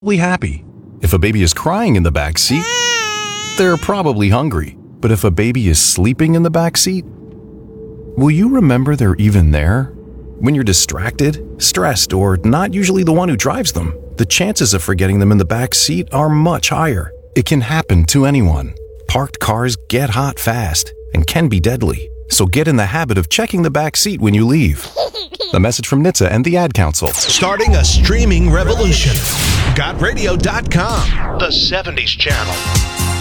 happy. If a baby is crying in the back seat, they're probably hungry. But if a baby is sleeping in the back seat, will you remember they're even there? When you're distracted, stressed, or not usually the one who drives them, the chances of forgetting them in the back seat are much higher. It can happen to anyone. Parked cars get hot fast and can be deadly. So get in the habit of checking the back seat when you leave. A message from NHTSA and the Ad Council. Starting a streaming revolution. GotRadio.com, the 70s channel.